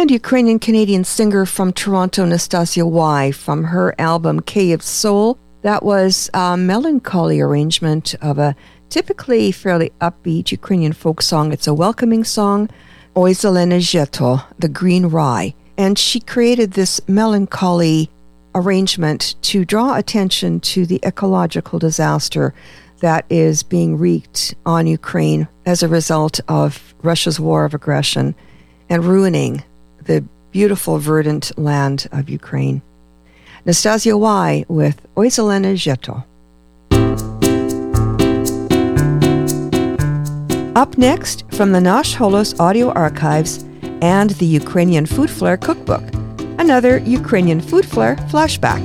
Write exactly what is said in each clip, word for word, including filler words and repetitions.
and Ukrainian-Canadian singer from Toronto, Nastasia Y, from her album Kyiv Soul. That was a melancholy arrangement of a typically fairly upbeat Ukrainian folk song. It's a welcoming song, Oi Zelene Zheto, the Green Rye. And she created this melancholy arrangement to draw attention to the ecological disaster that is being wreaked on Ukraine as a result of Russia's war of aggression and ruining the beautiful verdant land of Ukraine. Nastasia Y with Oi Zelene Zheto. Up next, from the Nash Holos audio archives and the Ukrainian Food Flair cookbook, another Ukrainian Food Flair flashback.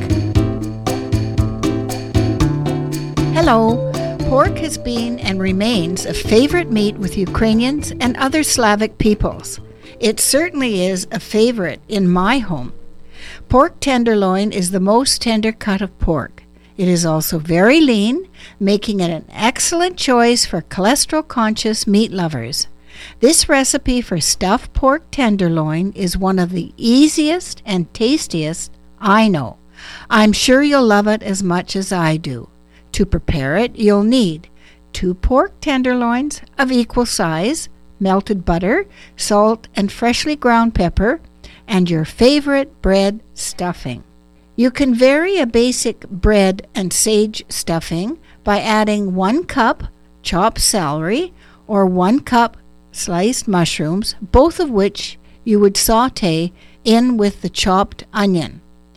Hello. Pork has been and remains a favorite meat with Ukrainians and other Slavic peoples. It certainly is a favorite in my home. Pork tenderloin is the most tender cut of pork. It is also very lean, making it an excellent choice for cholesterol-conscious meat lovers. This recipe for stuffed pork tenderloin is one of the easiest and tastiest I know. I'm sure you'll love it as much as I do. To prepare it, you'll need two pork tenderloins of equal size, melted butter, salt, and freshly ground pepper, and your favorite bread stuffing. You can vary a basic bread and sage stuffing by adding one cup chopped celery or one cup sliced mushrooms, both of which you would saute in with the chopped onion.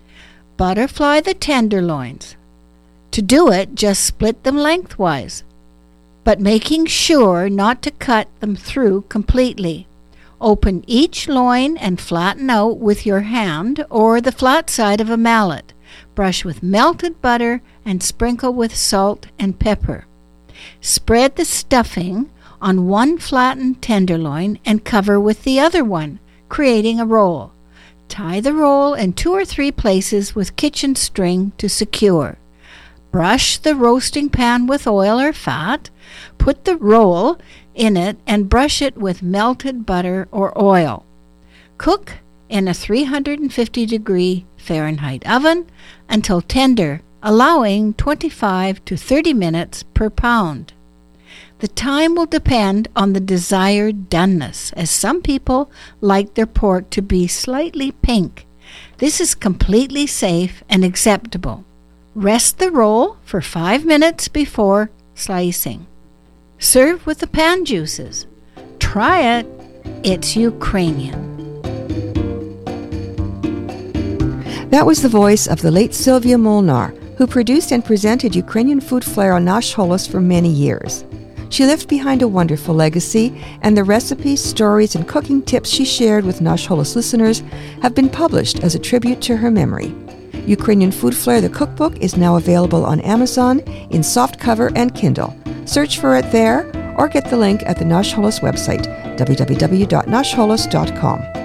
Butterfly the tenderloins. To do it, just split them lengthwise, but making sure not to cut them through completely. Open each loin and flatten out with your hand or the flat side of a mallet. Brush with melted butter and sprinkle with salt and pepper. Spread the stuffing on one flattened tenderloin and cover with the other one, creating a roll. Tie the roll in two or three places with kitchen string to secure. Brush the roasting pan with oil or fat. Put the roll in it and brush it with melted butter or oil. Cook in a three hundred fifty degree Fahrenheit oven until tender, allowing twenty-five to thirty minutes per pound. The time will depend on the desired doneness, as some people like their pork to be slightly pink. This is completely safe and acceptable. Rest the roll for five minutes before slicing. Serve with the pan juices. Try it. It's Ukrainian. That was the voice of the late Sylvia Molnar, who produced and presented Ukrainian Food Flair on Nash Holos for many years. She left behind a wonderful legacy, and the recipes, stories, and cooking tips she shared with Nash Holos listeners have been published as a tribute to her memory. Ukrainian Food Flair, the cookbook, is now available on Amazon in softcover and Kindle. Search for it there or get the link at the Nash Holos website, w w w dot nash holos dot com.